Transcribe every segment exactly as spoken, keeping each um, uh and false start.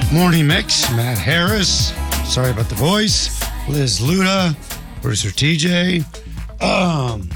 Morning Mix, Matt Harris. Sorry about the voice. Liz Luda, producer T J. Um,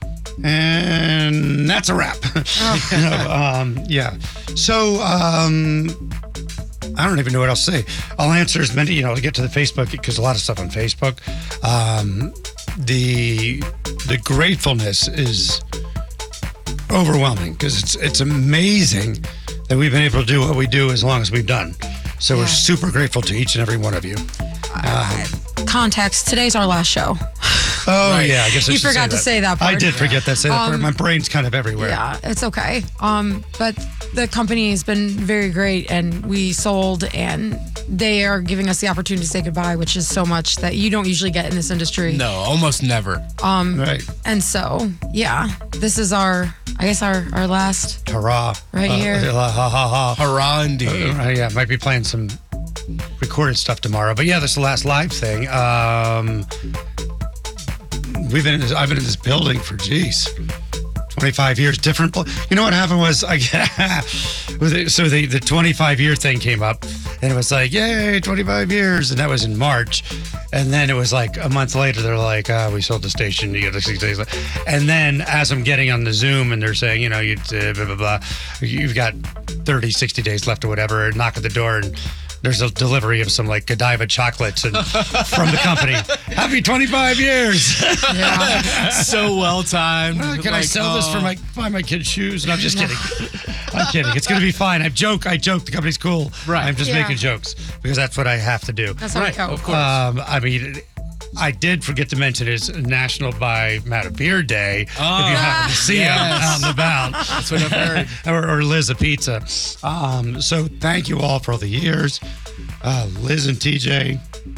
and that's a wrap. no, um, yeah. So, um, I don't even know what else to say. I'll answer as many, you know, get to the Facebook because a lot of stuff on Facebook. Um, the the gratefulness is overwhelming because it's it's amazing that we've been able to do what we do as long as we've done. So yeah. We're super grateful to each and every one of you. Uh, um, context, today's our last show. Oh, right. yeah, I guess I You forgot say to that. say that part. I did forget that. Say that part. Um, My brain's kind of everywhere. Yeah, it's okay. Um, but the company has been very great, and we sold, and they are giving us the opportunity to say goodbye, which is so much that you don't usually get in this industry. No, almost never. Um, right. And so, yeah, this is our, I guess, our, our last. Hurrah. Right uh, here. Ha, ha, ha, ha. Hurrah indeed. Uh, yeah, might be playing some recorded stuff tomorrow. But yeah, this is the last live thing. Um, we've been in this, I've been in this building for, geez, twenty-five years. Different. You know what happened was, I, so the, the twenty-five year thing came up, and it was like, yay, twenty-five years. And that was in March. And then it was like a month later, they're like, uh, we sold the station. You get six days later. And then as I'm getting on the Zoom and they're saying, you know, you uh, blah, blah, blah, you've got thirty, sixty days left or whatever, and knock at the door and there's a delivery of some like Godiva chocolates and from the company. Happy twenty-five years. Yeah. So well timed. Well, can like, I sell oh. this for my buy my kids shoes? And I'm just kidding. I'm kidding. It's gonna be fine. I joke. I joke. The company's cool. Right. I'm just Yeah. making jokes because that's what I have to do. That's how Right, we go. of course. Um, I mean, I did forget to mention it's National Buy Matt a Beer Day. Oh, if you happen to see yes. him out and about. That's what I've heard. or, or Liz a pizza. Um, so thank you all for all the years. Uh, Liz and T J.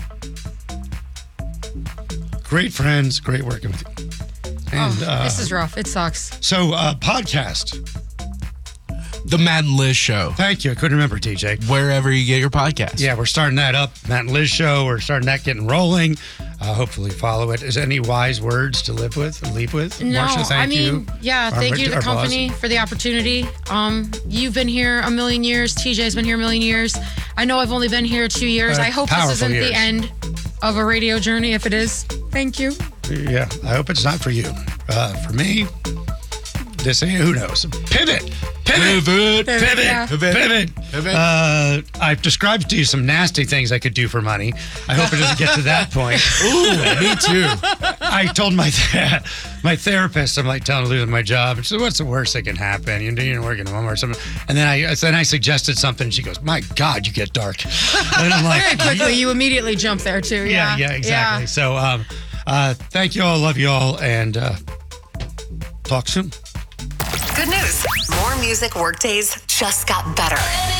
Great friends. Great working with you. And, oh, uh, this is rough. It sucks. So, uh, podcast. The Matt and Liz Show. Thank you. I couldn't remember, T J. Wherever you get your podcast. Yeah, we're starting that up. Matt and Liz Show. We're starting that getting rolling. Uh, hopefully follow it. Is there any wise words to live with and leave with? No, Marsha, thank I mean, you. yeah, Our- thank you to the our company boss. for the opportunity. Um, you've been here a million years. T J's been here a million years. I know I've only been here two years. Uh, I hope this powerful isn't years. the end of a radio journey. If it is, thank you. Yeah, I hope it's not for you. Uh, for me, this ain't, who knows? Pivot. Pivot. Pivot. Pivot. Yeah. Pivot. Pivot. Pivot. Uh, I've described to you some nasty things I could do for money. I hope it doesn't get to that point. Ooh, me too. I told my th- my therapist, I'm like telling her losing my job. She said, "What's the worst that can happen? You're, you're working home or something." And then I then I suggested something. And she goes, "My God, you get dark." And I'm like, Very quickly, you immediately jump there too. Yeah, Yeah, yeah, exactly. Yeah. So, um, uh, thank you all, love you all, and uh, talk soon. Good news. More music workdays just got better.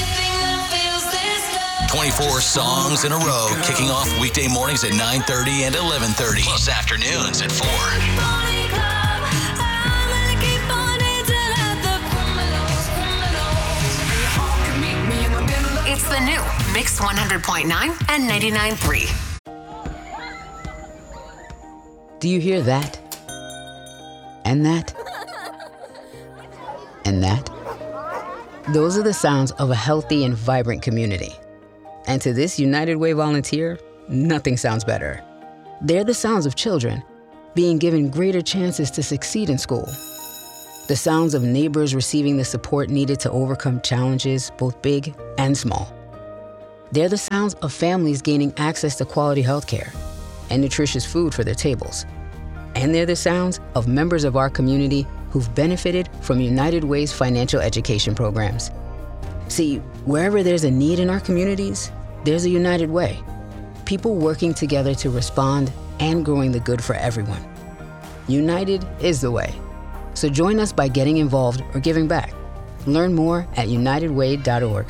twenty-four songs in a row, kicking off weekday mornings at nine thirty and eleven thirty, plus afternoons at four. It's the new Mix one hundred point nine and ninety-nine point three. Do you hear that? And that? And that? Those are the sounds of a healthy and vibrant community. And to this United Way volunteer, nothing sounds better. They're the sounds of children being given greater chances to succeed in school. The sounds of neighbors receiving the support needed to overcome challenges, both big and small. They're the sounds of families gaining access to quality healthcare and nutritious food for their tables. And they're the sounds of members of our community who've benefited from United Way's financial education programs. See, wherever there's a need in our communities, there's a United Way. People working together to respond and growing the good for everyone. United is the way. So join us by getting involved or giving back. Learn more at united way dot org.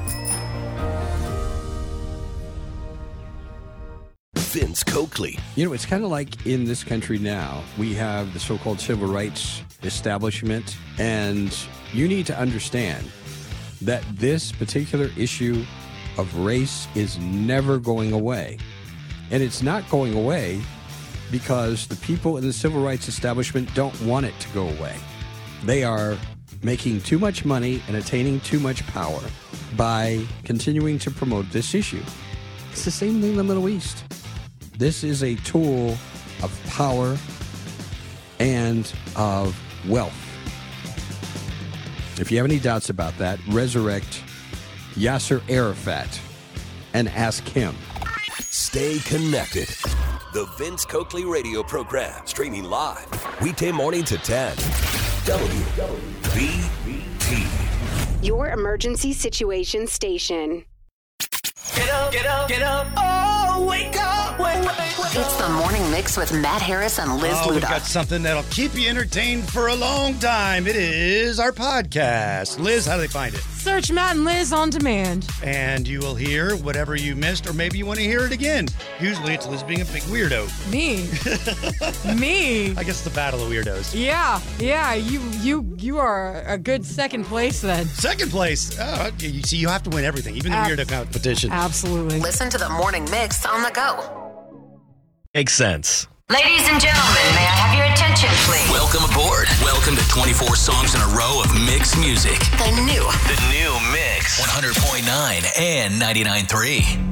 Vince Coakley. You know, it's kind of like in this country now, we have the so-called civil rights establishment, and you need to understand that this particular issue of race is never going away. And it's not going away because the people in the civil rights establishment don't want it to go away. They are making too much money and attaining too much power by continuing to promote this issue. It's the same thing in the Middle East. This is a tool of power and of wealth. If you have any doubts about that, resurrect Yasser Arafat and ask him. Stay connected. The Vince Coakley radio program, streaming live weekday mornings at ten. W B T. Your emergency situation station. Get up, get up, get up. Oh, wake up, wake, wake, wake It's the morning mix with Matt Harris and Liz Oh, we've Luda. got something that'll keep you entertained for a long time. It is our podcast. Liz, how do they find it? Search Matt and Liz on demand. And you will hear whatever you missed, or maybe you want to hear it again. Usually it's Liz being a big weirdo. Me. Me. I guess the battle of weirdos. Yeah, yeah. You you you are a good second place then. Second place. Oh, you see, you have to win everything, even the Ab- weirdo competition. Absolutely. Listen to the morning mix on the go. Makes sense. Ladies and gentlemen, may I have your attention, please? Welcome aboard. Welcome to twenty-four songs in a row of mixed music. The new. The new mix. one hundred point nine and ninety-nine point three.